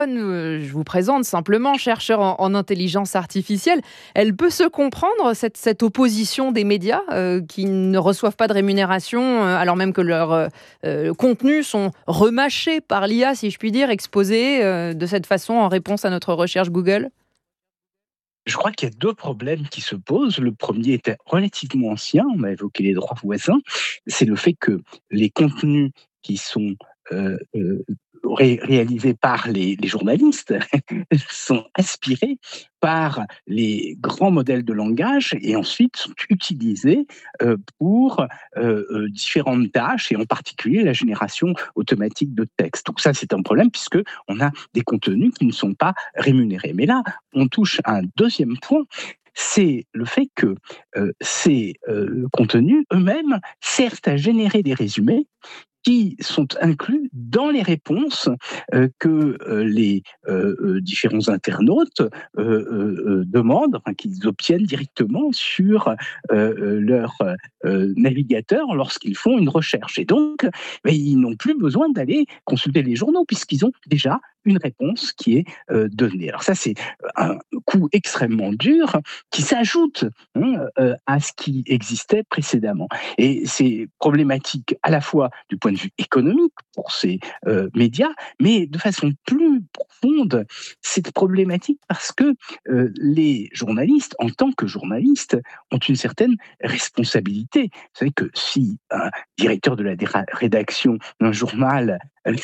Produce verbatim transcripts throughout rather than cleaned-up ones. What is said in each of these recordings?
Heu, je vous présente simplement, chercheur en en intelligence artificielle. Elle peut se comprendre cette cette opposition des médias, heu, qui ne reçoivent pas de rémunération, heu, alors même que leurs, heu heu, contenus sont remâchés par l'I A, si je puis dire, exposés, heu, de cette façon en réponse à notre recherche Google? Je crois qu'il y a deux problèmes qui se posent. Le premier était relativement ancien, on a évoqué les droits voisins. C'est le fait que les contenus qui sont, heu heu, ré réalisés par les les journalistes sont inspirés par les grands modèles de langage et ensuite sont utilisés, heu, pour, heu heu, différentes tâches et en particulier la génération automatique de texte. Donc ça, c'est un problème puisqu'on a des contenus qui ne sont pas rémunérés. Mais là, on touche à un deuxième point, c'est le fait que, heu, ces, heu, contenus eux-mêmes servent à générer des résumés qui sont inclus dans les réponses, heu, que, heu, les, heu heu, différents internautes, heu heu heu, demandent, enfin qu'ils obtiennent directement sur, heu heu, leur, heu, navigateur lorsqu'ils font une recherche et donc, beh, ils n'ont plus besoin d'aller consulter les journaux puisqu'ils ont déjà une réponse qui est, heu, donnée. Alors ça, c'est un coup extrêmement dur qui s'ajoute, hein, heu, à ce qui existait précédemment et c'est problématique à la fois du point de vue économique pour ces, heu, médias, mais de façon plus profonde, c'est problématique parce que, heu, les journalistes, en tant que journalistes, ont une certaine responsabilité. Vous savez que si un directeur de la déra rédaction d'un journal,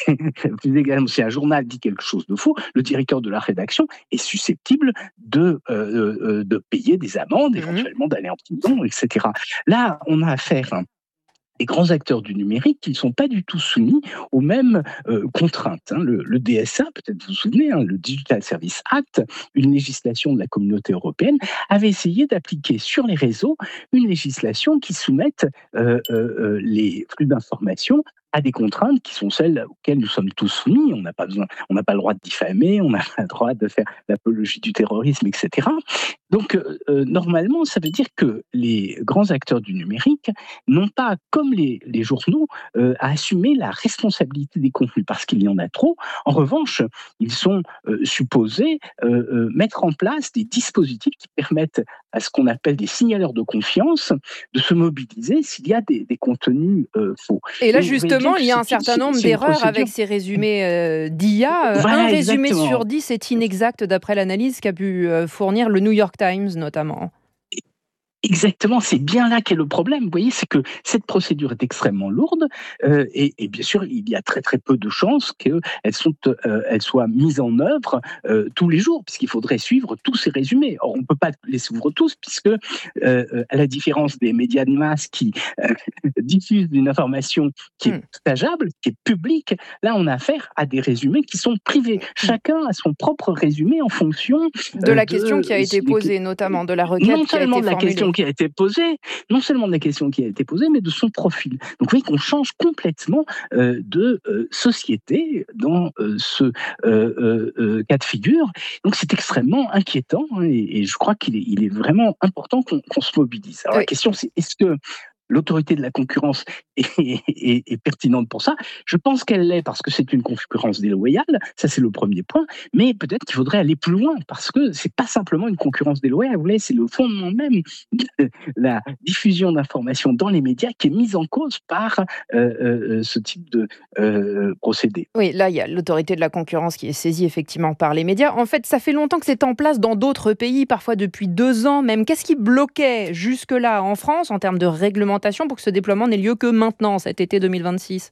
plus également si un journal dit quelque chose de faux, le directeur de la rédaction est susceptible de, heu heu heu, de payer des amendes, Mmh mh. éventuellement d'aller en prison et cetera. Là, on a affaire des grands acteurs du numérique qui ne sont pas du tout soumis aux mêmes, heu, contraintes, hein. Le le D S A, peut-être vous vous souvenez, hein, le Digital Services Act, une législation de la Communauté européenne, avait essayé d'appliquer sur les réseaux une législation qui soumette, heu heu heu, les flux d'informations à des contraintes qui sont celles auxquelles nous sommes tous soumis. On n'a pas besoin on n'a pas le droit de diffamer, on n'a pas le droit de faire l'apologie du terrorisme et cetera. Donc, heu heu, normalement, ça veut dire que les grands acteurs du numérique n'ont pas, comme les les journaux, heu, à assumer la responsabilité des contenus parce qu'il y en a trop. En revanche, ils sont, heu, supposés, heu heu, mettre en place des dispositifs qui permettent à ce qu'on appelle des signaleurs de confiance de se mobiliser s'il y a des des contenus, heu, faux. Et là, Mais vous voyez bien justement, que il y a un c'est u certain c'est nombre c'est une d'erreurs procédure avec ces résumés, heu, d'I A. Heu, un voilà, résumé sur exactement. dix est inexact d'après l'analyse qu'a pu, heu, fournir le New York Times notamment. Exactement, c'est bien là qu'est le problème. Vous voyez, c'est que cette procédure est extrêmement lourde, heu et et bien sûr, il y a très, très peu de chances qu'elles sont, heu, elles soient mises en œuvre, heu, tous les jours, puisqu'il faudrait suivre tous ces résumés. Or, on ne peut pas les suivre tous puisque, heu heu, à la différence des médias de masse qui, heu, diffusent une information qui est Mmh. partageable, qui est publique, là, on a affaire à des résumés qui sont privés. Mmh. Chacun a son propre résumé en fonction, De heu, la question de qui a été s'il est posée notamment, de la requête non qui a seulement été de la question formulée. qui a été posée, non seulement de la question qui a été posée, mais de son profil. Donc vous voyez qu'on change complètement, heu, de, heu, société dans, heu, ce, heu heu heu, cas de figure. Donc c'est extrêmement inquiétant, hein et et je crois qu'il est il est vraiment important qu'on qu'on se mobilise. Alors la Oui. question c'est est-ce que l'autorité de la concurrence est est est pertinente pour ça? Je pense qu'elle l'est parce que c'est une concurrence déloyale, ça c'est le premier point, mais peut-être qu'il faudrait aller plus loin parce que c'est pas simplement une concurrence déloyale, vous voyez, c'est le fondement même de la diffusion d'informations dans les médias qui est mise en cause par, heu heu heu, ce type de, heu, procédé. Oui, là, il y a l'autorité de la concurrence qui est saisie effectivement par les médias. En fait, ça fait longtemps que c'est en place dans d'autres pays, parfois depuis deux ans même. Qu'est-ce qui bloquait jusque-là en France en termes de réglementation pour que ce déploiement n'ait lieu que maintenant, cet été deux mille vingt-six?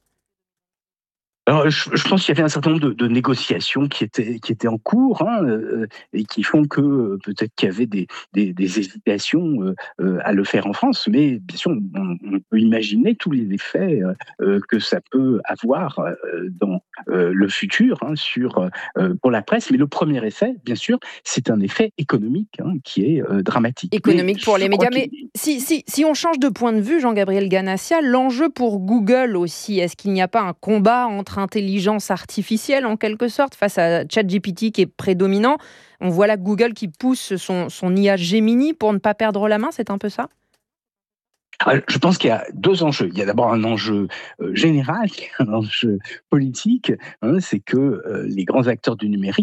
Alors, je je pense qu'il y avait un certain nombre de de négociations qui étaient qui étaient en cours, hein, heu et qui font que, heu, peut-être qu'il y avait des des des hésitations, heu heu, à le faire en France. Mais bien sûr, on on peut imaginer tous les effets, heu heu, que ça peut avoir, heu, dans, heu, le futur, hein, sur, heu heu, pour la presse. Mais le premier effet, bien sûr, c'est un effet économique, hein, qui est, heu, dramatique. Mais Économique pour je les crois médias. qu'il Mais si si si on change de point de vue, Jean-Gabriel Ganassia, l'enjeu pour Google aussi, est-ce qu'il n'y a pas un combat entre intelligence artificielle, en quelque sorte, face à ChatGPT qui est prédominant? On voit là Google qui pousse son son I A Gemini pour ne pas perdre la main, c'est un peu ça? Ah, je pense qu'il y a deux enjeux. Il y a d'abord un enjeu, heu, général, qui est un enjeu politique, hein, c'est que, heu, les grands acteurs du numérique